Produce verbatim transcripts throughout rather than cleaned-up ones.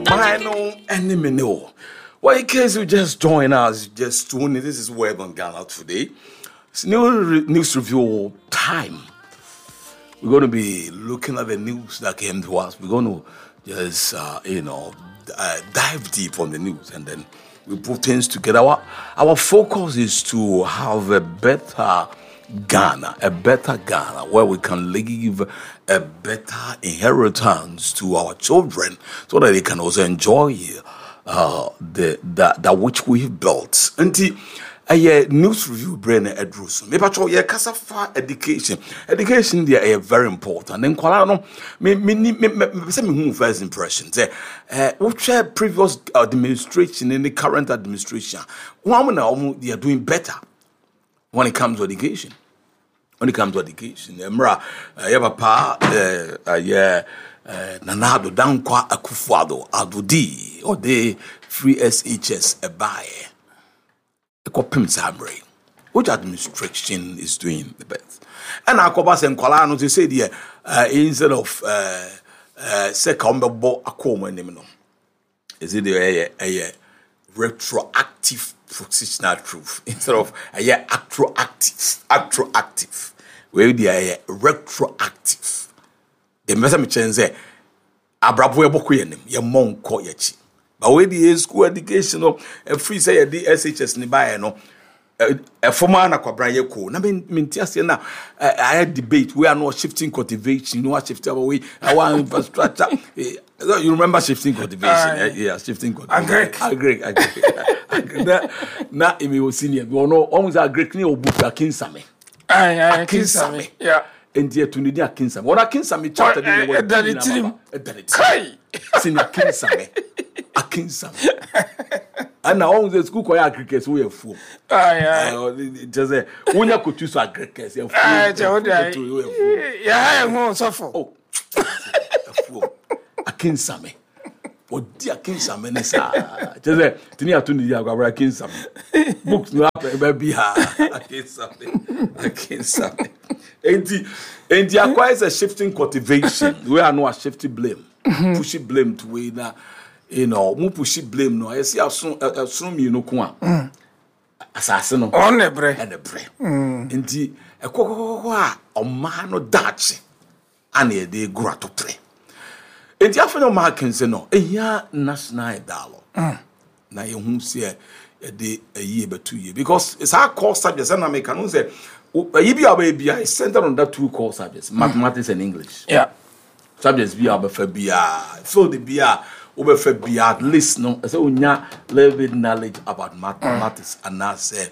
Final enemy no. Well, in case you just join us, just tune in. This is Web on Ghana today. It's new re- news review time. We're going to be looking at the news that came to us. We're going to just, uh, you know, uh, dive deep on the news and then we put things together. Our, our focus is to have a better Ghana, a better Ghana, where we can leave a better inheritance to our children so that they can also enjoy uh, the, the, the which we've built. Until a news review brain edruso. Me patrol ye kasafa education. Education there is very important. Then kwala no me me me me say me first impression. Say eh which previous administration and the current administration, one now they are doing better when it comes to education. When it comes to education, emra ye papa eh yeah Nana Addo Dankwa Akufo-Addo Adodi or the free S H S ebaye. Which administration is doing the best? And Akobas and Kolano to say the uh, instead of uh uh second akoma nemino. Is it a, a, a retroactive positional truth instead of a yeah actroactive actroactive where the a retroactive. The message say abrabo eboko yenim ye monko yechi. But when the school education no a free say the S H S ni buy no a former na kwabran ye ko na menti ase na I had debate we are not shifting cultivation no shifting away our infrastructure. You remember shifting cultivation? Uh, yeah, shifting cultivation. Agree, agree, agree. Na na imi o senior we no almost agree ni obu akinsame. Ay ay akinsame. Yeah. And yet to need a kinsam. What a kinsam chapter in the daddy team. Kai! Senior kinsam. A kinsam. And now all the school choir crickets we are full. Aye, aye. Just say, when you could choose a crickets, you're full. Yeah, I won't suffer. Oh, a fool. A kinsam. Oh, dear kinsam, and it's a just say, Tinia to the Yagara kinsam. Books no up, baby. A kinsam. A kinsam. And the, and the acquires a shifting cultivation. We are no a shifting blame. Pushy blame to we na, you know, mu pushy blame no. I see a soon a soon you know kwa. Assassin on the bread and the bread. And the a kwa a man no dachi. And a day grato tre. And the after no markings no. A year national dialogue. Na ye who say a day a year but two years because it's our core subjects and I make an say. E B A B I is centered on that two core subjects, mathematics and English. Yeah. Subjects B A B F B A. So the B A over B A at least no. So we need little bit knowledge about mathematics and now say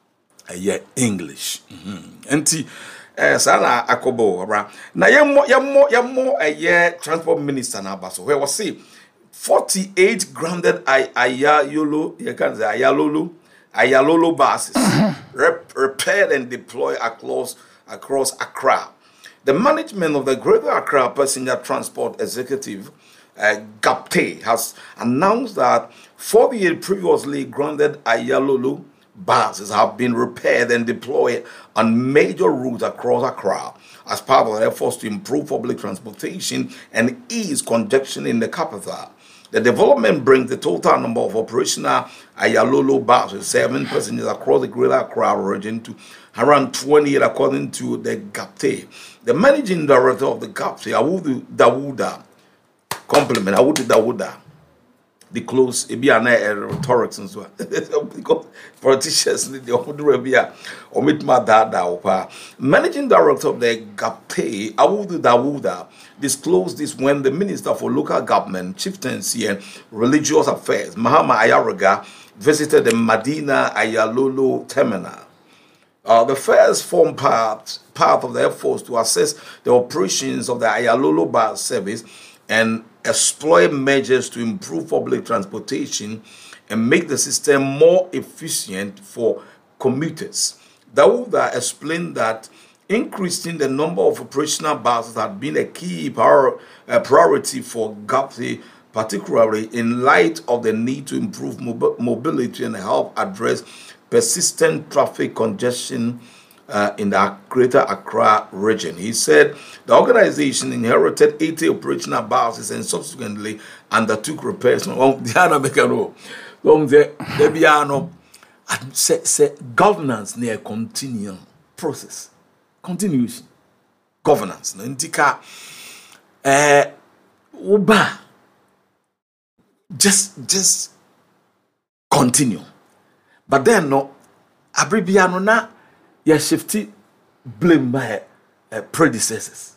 a yeah English. And ti eh sana akobo abra. Na yemo yemo yemo a yeah transport minister na baso. Where was say forty-eight grounded Ayalolo, you can say Ayalolo. Ayalolo buses rep- repaired and deployed across, across Accra. The management of the Greater Accra Passenger Transport Executive, uh, GAPTE, has announced that forty-eight previously grounded Ayalolo buses have been repaired and deployed on major routes across Accra as part of efforts to improve public transportation and ease congestion in the capital. The development brings the total number of operational Ayalolo buses, seven passengers across the Greater Accra region to around twenty-eight, according to the GAPTE. The managing director of the GAPTE, Awudu Dawuda, compliment Awudu Dawuda, the close Ebiana rhetorics and so on. Because politicians need the Omudu Omitma Dada. Managing director of the GAPTE, Awudu Dawuda, disclosed this when the Minister for Local Government, Chieftaincy and Religious Affairs, Mahama Ayaraga, visited the Madina Ayalolo terminal. Uh, the first form part, part of the efforts to assess the operations of the Ayalolo bus service and exploit measures to improve public transportation and make the system more efficient for commuters. Dawuda explained that increasing the number of operational buses had been a key prior, uh, priority for GAPTE, particularly in light of the need to improve mob- mobility and help address persistent traffic congestion uh, in the Greater Accra region. He said the organization inherited eighty operational bases and subsequently undertook repairs. Oh, the other mechanical. There be no say say governance near continuum process, continuous governance. No indicate eh uba just just continue, but then no abribiano na ya shifty blame by uh, predecessors.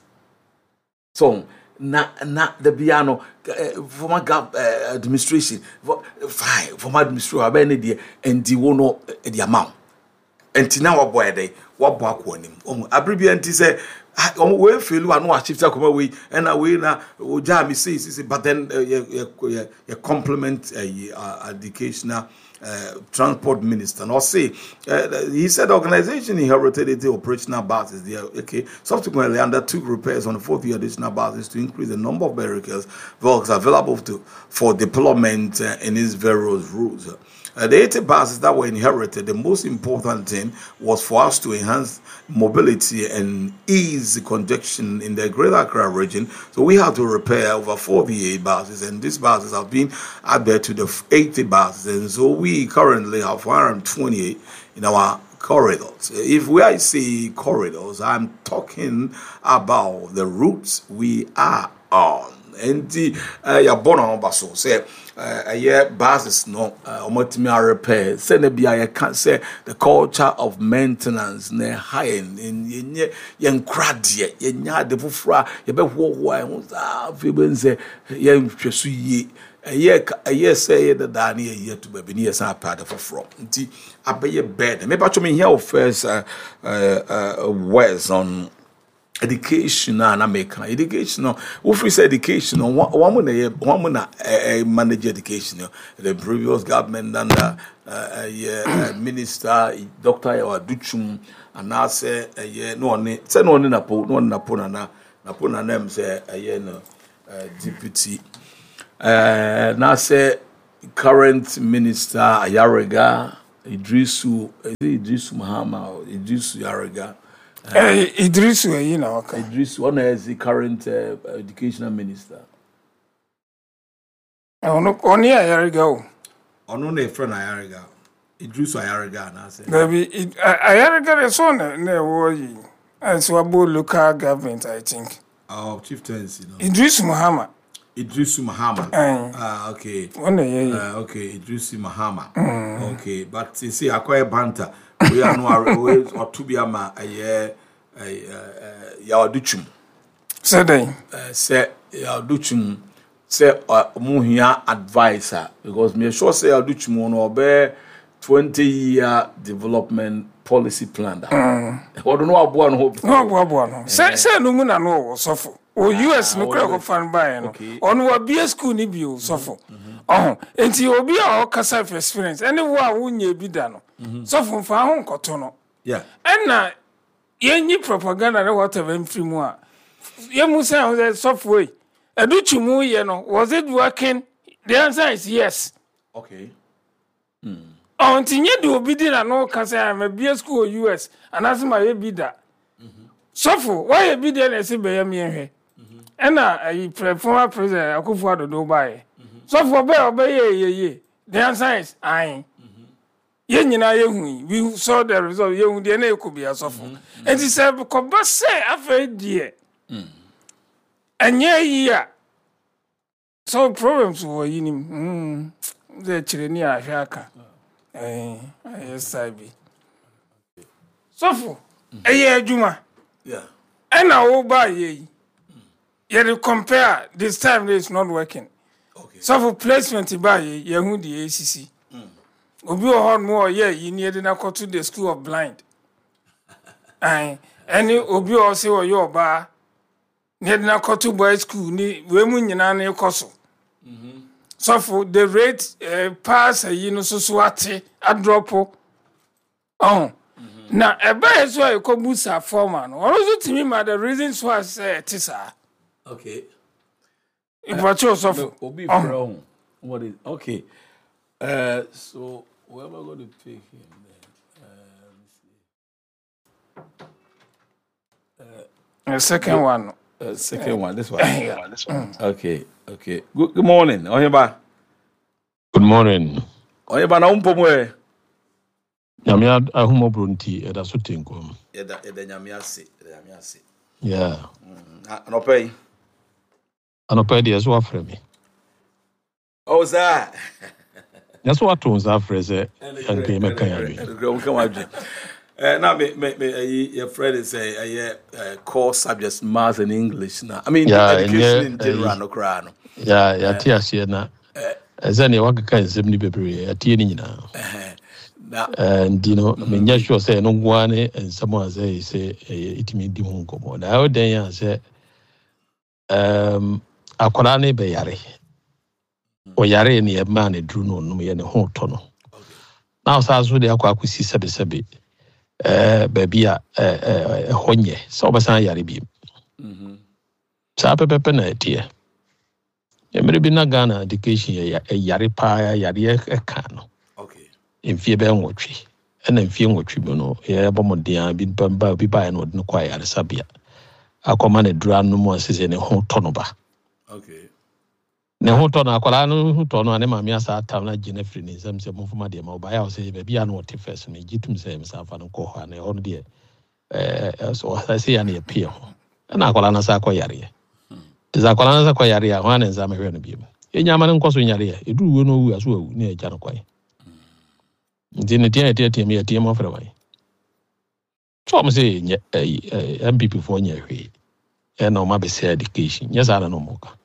So na na the piano uh, former gov uh, administration for fine former administration abene die and the one no the amount enti na wo boy dey wo bo akonim um abribia enti say um we feel one no shift akoma we and we na o ja me say say but then a complement uh, educational Uh, transport minister and say uh, he said the organization inherited the operational bases there. Okay, subsequently undertook repairs on the fourth year additional bases to increase the number of vehicles vehicles available to for deployment uh, in its various routes. Uh, the eighty bases that were inherited, the most important thing was for us to enhance mobility and ease congestion in the Greater Accra region. So we had to repair over forty-eight bases, and these bases have been added to the eighty bases. And so we currently have one hundred twenty-eight in our corridors. If we I say corridors, I'm talking about the routes we are on. And the ya bono baso say a year basis no omotimi repair say na bia ye can say the culture of maintenance na high in ye yen krade ye nya de fofora ye be hoho an za fe ben say ye hwesu yi ye ye say the da na ye to baby na ye san pa de foforo nti abeye bed me ba cho me here first uh, uh, uh, words on education and American education. No, if we say education, no, one one one manage education. The previous government under uh, uh, minister Doctor Duchum and I say uh, no one say no one na po no one na po na na po na name say uh, no deputy. Uh, now say current minister Ayariga Idrisu Idrisu Mahama Idrisu Ayariga. Uh, Idris, you know, okay. Idris, one is the current uh, educational minister. Oh, no, only a year ago. Only a friend Ayariga. Idris Ayariga, I say. Maybe Ayariga is on there, worry. And so about local government, I think. Oh, chieftains, you know. Idris Muhammad. Idris Muhammad. Ah, uh, okay. One year. Uh, okay, Idris Muhammad. Mm. Okay, but you see, I quite banter. We are no or to be a ma a year a yaduchum. Said they say yaduchum say muhia advisor because me sure say yaduchum no be twenty year development policy plan. What do no abo no hope. No abo no. Say say no mu na no sofo. O U S no kra ko fan buy no. Ono wa B S school ni bi o sofo. Oh, enti obi a o kasa experience. Anywhere a wonye bi da no. So from far home kotono. Yeah. And na yenyi propaganda na whatever free mu a. Ye mu say on software. Educhumu ye no. Was it working? The answer is yes. Okay. Hmm. On tinye do obi di na no kasa am a B S school U S and as my ye bi da. Mhm. Sofo, why ye bi there na say be yam ye hwe. Mhm. And na a former president Akufo-Addo do buy. Sofo be obey ye ye. The answer is aye. Ye nyina ye hu we saw the result ye hu de na ekobi asofo enti se ko ba se afa die mm anya yi a so problems wo yinim mm de chire ni ahwa aka eh yes I be sofo eye adwuma yeah ena wo ba ye ye compare this time it's not working okay sofo placement ba ye ye hu the A C C obi ohon mo ye yi ni ede na to the school of blind ai any obi o se o yo ba ni ede na to boys school ni we mu nyina na ikoso mhm so for the rate uh, pass yi no so so ate a drop oh mm-hmm. Na ebe so e ko busa forman no so timi ma the reasons why say it is ah okay if what you so for obi from what is okay uh so where am I going to pick him then? Uh, let me see. The second one. Uh, second one, this one. Yeah. This one. Okay, okay. Good, good morning. Oyeba. Good morning. Oyeba na umpo mwe. Nyamia ahumo brunti eda sutinko. Eda eda nyamia se, eda nyamia se. Yeah. Mm. Anopei. Anopei di ezo afre mi. Oh, za. Yaso watu nza afre ze yanke meka yabi. Ede come waje. Uh, now, me, me, me, uh, your friend is a uh, uh, core subjects, math and English. Now, I mean, yeah, education yeah, in general, uh, no cry. No. Yeah, yeah, tia siya na. Zani waka kan zemni bebre, ya tia ni na. And you know, me nya sure say no guane and someone say say itimi di mo komo. Na o den ya say um akwara ne be yare. O yare ni e ma ne dru no no ye ne ho to no. Now sa so de akwa akusi sebe sebe. Eh baby a eh honye so obasan yare bi mhm sa pepepe na etie emre bi na Ghana education ya yare pa yare e ka no okay emfie be nwotwe na emfie nwotwe bi no ye bomodia bi bamba bi ba no de kwa yare sabia akoma na dura no mo sese ne ho to no ba okay ne ho to na akwala no ho to no ane ma mi asa atam na gene free ni sam se mo fuma de ma ba ya o se be bia no wote first me gitum se me sa fa no ko ha na ho de eh so I say ya na pie ho na akwala na sa ko yare de za akwala na sa ko yare ya ho na nza me hwe no bi mu enya ma ne nkoso nyare ya edu wo no wu aso awu na eja no kwai ndi ne tie tie tie me tie mo fra wai so mo se nye M P P fo nye hwe e na o ma be se education nya za na no mo ka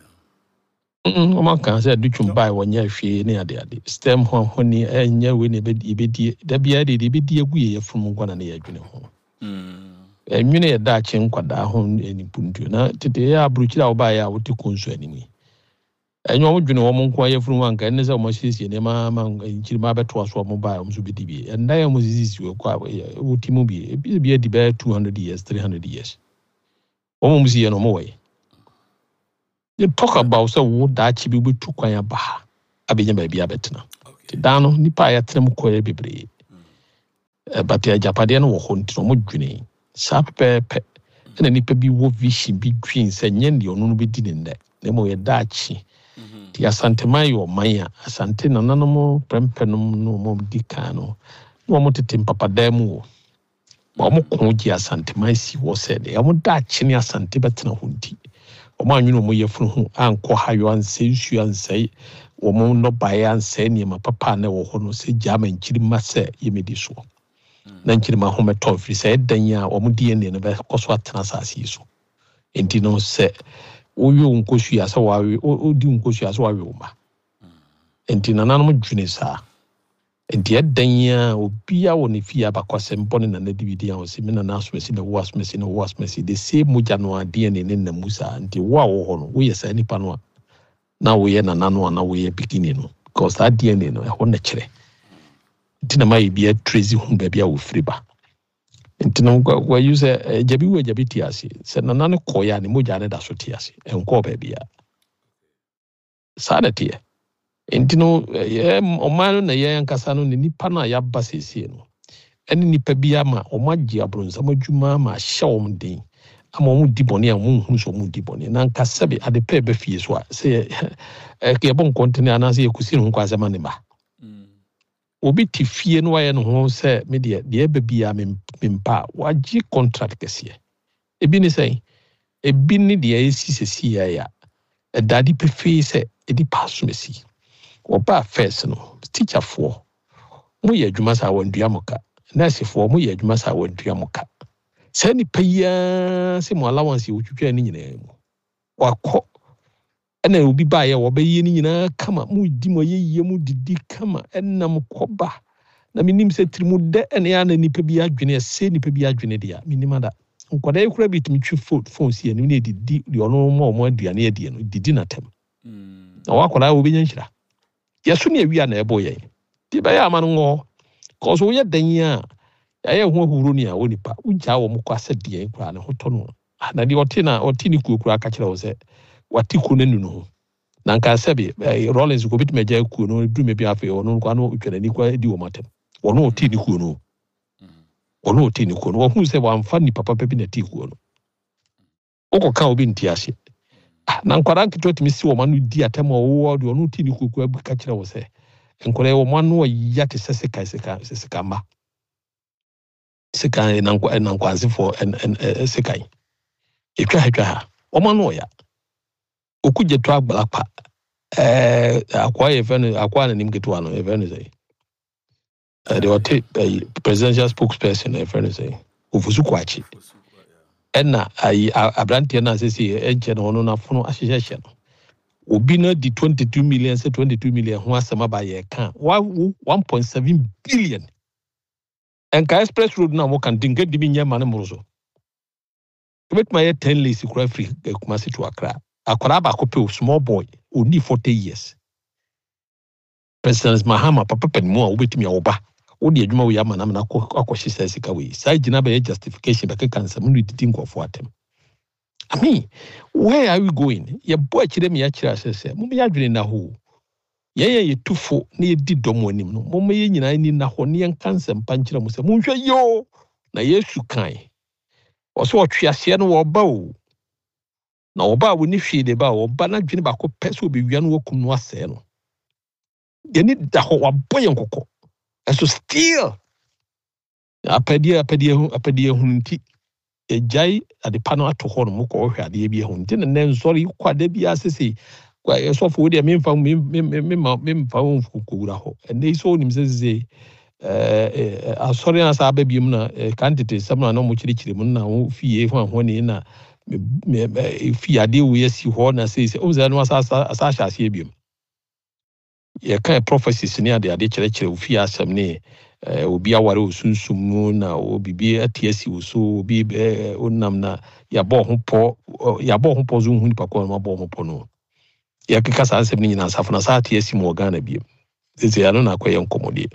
Mm, o man kan say du chumbai wonya hwe ne ade ade stem ho ho ni enya we ne be di da bia de de be di agu ye frum ngwana ne ya dwene ho mm enwene ye da chi nkwada ho eni puntu na tete ya abruchira wo ba ya wo te konsu animi enyo wo dwene wo mo nko ye frum anka ne say mo siesie ne ma ma nchiri ma beto aso mo ba mo so be di bi enda ya mo sisi we kwa wo ti mo bi bi bi di be two hundred years three hundred years wo mo musi ye no mo we. You talk about so what that chi be to kwanya ba abenya ba bia betina ti dano nipa ya trem koye bebre but ya japade no wo ho ntino mo dwene sa pepe na nipa bi wo vision bi twin se nyende ono no be di ne ne mo ye dachi ti asante mai o maya asante na nano mo prempenom no mo di kano no mo tete papa demu wo mo ko gi asante mai si wo se de ya mo dachi ni asante betina ho nti Oma nyuno mo yefunu hu anko hayo anse nsu anse wo mo no bae anse ni ma papa na wo ho no se jama nkiri mase yemedi so na nkiri ma ho meto firi se danya wo mo die ne no be koso atena asase so enti no se wo yo nkosu ya se wa we o di nkosu ya se wa we uma enti na nanom dwene sa enti edanya obia wo ne fia bakose mbone na na dividi ya o se me na na asomesi na wo asomesi na wo asomesi de se moja no ade ne ne na musa enti wo a wo ho no wo ye sa nipa no na wo ye na nano na wo ye bikini no because that D N A no e ho na kire enti na mai bia trace hu ba bia wo firi ba enti no wo use jabi wo jabi ti ase se na nano ko ya ne moja ne da so ti ase enko ba bia sa da ti enti no ye omano na ye yankasa no ne nipa na ya basese no eni nipa bia ma omagye abronza madwuma ma hye omden ama omu dibone a omu hu so omu dibone na nkasa be ade pe be fie so a se e ke bon kontine anase ye kusi no kwase ma ne ma obi ti fie no waye no ho se me de de be bia me mpa wagye contract kese ebi ni sei ebi ni de ye sisesi ya ya dadi pe fie se edi paso mesi oba first no teacher for mo ye adwuma sa wandua moka nurse for mo ye adwuma sa wandua moka sani paya se mo allowance wo twetwa ni nyina mu wakọ ena obi ba ye wo be ye ni nyina kama mo di mo ye ye mu didi kama ena mo koba na minim se trimu de ena ya na nipa bi adwene se nipa bi adwene dia minim ada nkwada ye kura bi timi twi phone phone si eni ne didi de ono mo mo aduane ye de no didi na tem mm na wakwada wo be nyanhira yesu ne awia na ebo ye ti ba ya amanu ngo ko so ye dan ya ya ye ho huru ni a woni pa ugya wo mko asade kura ne hoto no na di oti na oti ni kuo kura ka kire wo se wati ku nanu no na nka sabe Rollins ko bitime gya ku no du me bi afa ono kwa no utwere ni kwa di wo matem wono oti ni ku no wono oti ni ku no wo hu se wa amfa ni papa pepi na ti ku no oko ka obi ntiase na nkwara nketo timi si wo manu di atem wo de onu ti ni koku abu ka kire wo se nkwara wo manu ya te sese kai seka seka ma seka na nkwa na nkwanse for en seka etwa hetwa ha wo manu ya okuje to agbalapa eh akwa ye fene akwa na nim keto ano e fene say eh the what presidential spokesperson e fene say ofusu kwachi enna ai abrante na sese enche na ono na fono ahyehye no obi na di twenty-two million say twenty-two million ho asema ba ye kan one point seven billion enka express road na mo kan dinga di binya mane moroso bet my ten lazy kura free kuma si to Accra akwara ba ko pe small boy only forty years President Mahama papa pen mo obetimi oba odi adwuma we ama na na akohye sesika we sai gina be justification be kan sam no didi nkofo atem I mean where are we going ye boy kire me ya kire asese mo me adwene na ho ye ye ye tufo na ye di dom anim no mo me ye nyina ni na ho ne yan kansem pa nkire mo se mo hwe yo na Yesu kan o so otwe ase no wo ba o na wo ba wo ni hwe de ba wo ba na dwene ba ko pese obi wia no wakum no ase no ye ni da ho wa boy nkoko eso still apedie apedie apedie hunti ejai ade pano ato ho no mo ko hwe ade bi hunti na nen sori kwade bi asese kwa eso fo de me mfa me me me me mfa won kokura ho ene so nim sese eh asori na sa ba bi mu na candidate samna na mo kirikire mu na wo fie ho ho ne na fie ade wo yesi ho na sese o za no asa asa hase bi mu ye kan prophecies ni ade ade kire kire ofia asem ni eh obi aware osunsum mu na obibi atiasi oso obi onam na ya bo ho po ya bo ho po zo hu ni pakọ ma bo ho po no ya kika sa asem ni nyina safo na sa atiasi mu Ghana bi eze ya no na kwaye nkomode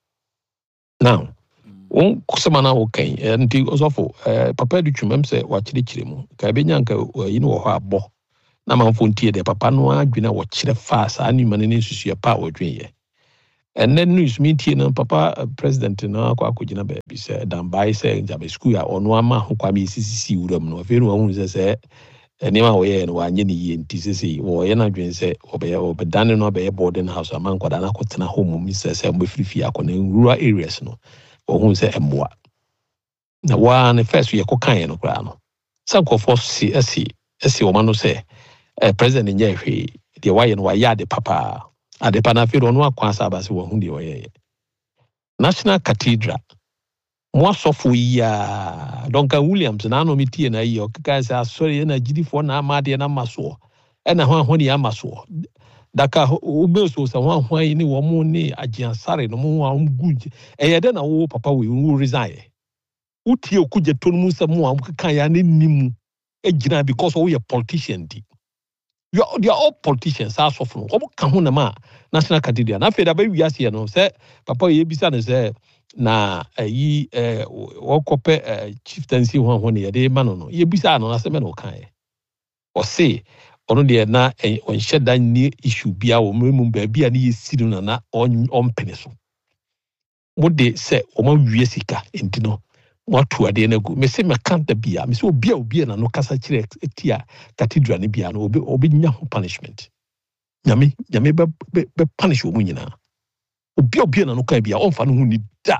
now on kusema na okan nti osofo eh papa du twumem se wa kire kire mu ka be nyanka yi no wo ho abo na manfo ntie de papa no adwena wo kire fa sa ani mane ne susu ya pa wo dwenye and then news meeting no papa uh, president no akwa akogina ba bi se dan bai se njabe school ya ono ama ho kwa mi sisi wuram no afi no hu se se enema wo ye no anye ni ye nti sisi wo ye na dwen se obe obe dan no be boarding house ama nkwada na kotena home mi se se mbe free akọ na rural areas no wo hu se emboa na wa ne first ye ko kan ye no kra no sanko for si esi esi o manu se eh president nye hwe de wa ye no wa ya de papa ade pa na firo no akwa saba se wo hu de wo ye National Cathedral mo asofo ya Duncan Williams na no mitie na yi o kaka se asori na gidifo na amade na maso e na ho ho ni amaso daka obeso se ho ho ni wo mo ni agiansare no mo wa mguji e ye de na wo papa we wo resign utie okuje to no mu se mo am kaka ya na nimu e gina because we a politician di you are, they are all politicians as of no obo kan ho na ma National Cathedral na feda ba wiase no se papa ye bisa no se na yi eh wokope chieftaincy ho ho ne ye de ma no no ye bisa no na se me no kan ye o se ono de na on sheda ni issue bia wo memu ba bia ne yesi no na on on pene so mo de se o ma wie sika enti no mo to ade na gu me se me kan da bia me se obi a obi na no kasa kire etia cathedral ne bia no obi obi nya ho punishment nyame nyame be be punish wo nyina obi obi na no kan bia on fa no hu ni da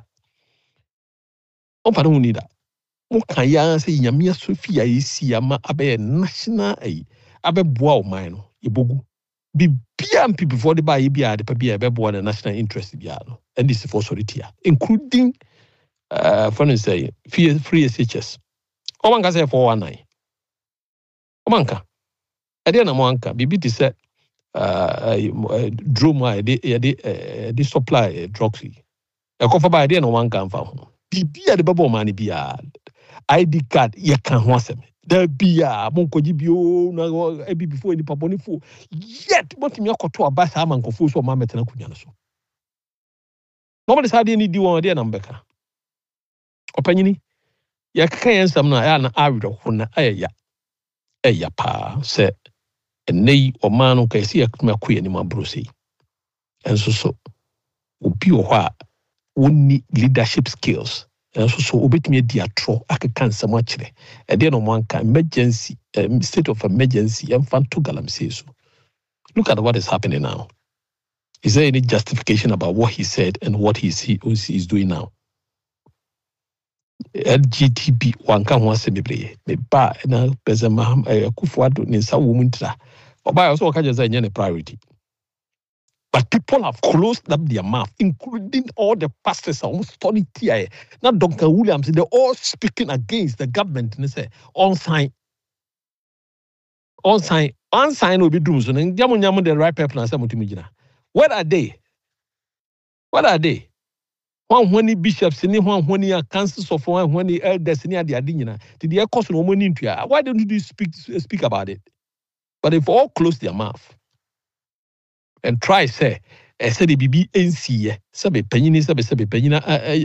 on fa no hu ni da mo kan ya se nyame asofia esi ama abe national ai abe boa o man no ebogu bi bia mpi before the buy bia de pa bia be boa the national interest bia no and this for solidia including uh for say free free S H S o man ka say four one nine o man ka e de na mo anka bibi ti say uh drone ma de de de supply drugs e ko fa ba de na mo anka mfa ho bibi de babo man bia I D card ye kan ho asem da bia mo nkoji bio na ebi before ni paponi fo yet mo timi akoto aba sa man kofo so ma metena kunya no so nobody said any di won de na mbeka opanyini ye kan yensam na ya na awiro ho na ayya ayya pa se enei o manu ka esi akuma kuye ni mabrosi enso so obi o ha woni leadership skills so so obetumi adi atro akeka nsɛm akyerɛ ɛde no mo anka emergency um, state of emergency emfanto galamsey so. Look at what is happening now. Is there any justification about what he said and what he see, he is doing now? L G T B wanka ho asɛm bebree me ba na President Akufo-Addo ne nsa wo mu ntira oba also waka just say any priority. But people have closed up their mouth, including all the pastors on study T I A. Now Doctor Williams, they're all speaking against the government. And they say, on sign. On sign. On sign will be doomed. So then, the right people and say, what are they? What are they? One when bishops, any one when he councils of one when the elders near the Adina, did the cost no money into it? Why don't you speak speak about it? But they've all closed their mouth. And try say, I said the B B N C, Sabe Penny, Sabe Sabe Penina,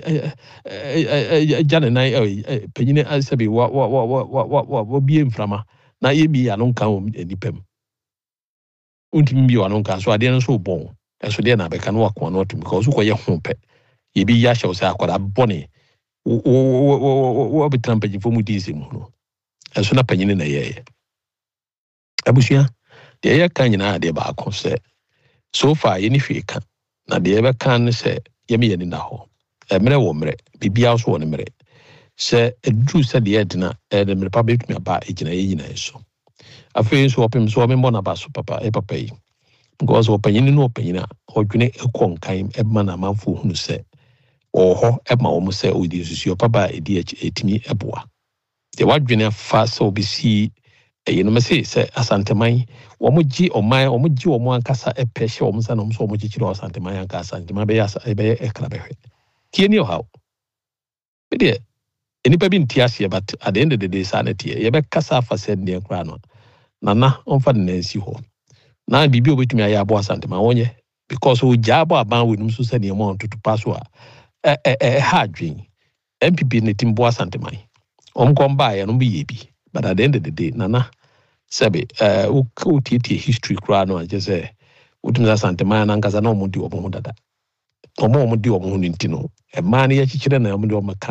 Jan and I, Penina, Sabe, what, what, what, what, what, what, what, what, be in Frama, na ye be a long count any pem. Untim be a long count, so I didn't so bon, and so then I can walk one or two because who are your home pet. Ye be Yasha or Sakura Bonnie, what be tramping for Mudism, and so not penny in a year. Abusia, the air can you idea about concert. So far, any fake na the ever can say, Yemi and in the hall. A mere woman, be also on a mere. Say, a Drew said the Edna, and the Republic me about each and a so. A face of him so I'm one about papa, a papa. Goes open no opinion, or grenade a con came a man a man for who said, or ho, Emma almost said, oh, this is your papa, a D H A to me, a boa. The white grenade fast so be see. You know, say, say, Asantemai, Wamuji or my Omuji or Moancasa, a pesha, or Musan, or Muji or Santemai and Casantima, a bay a crabe. Can you how? But dear, anybody been Tiasia, but at the end of the day, sanity, a beck Casa for said near Grano. Nana, on Fadness you home. Now be with me, I bought Santema, because we jabba about with him, so send the amount to pass a hard drink. M P P knitting boa Santemai. On come by and be ye. But at the end of the day, Nana, Sabi, uh, who T history crown or just say, Utumza Santema and Ancasano Mundi or Mundada. Or more Mundi or Mundintino. A man, yet children, and Mundi or Macan.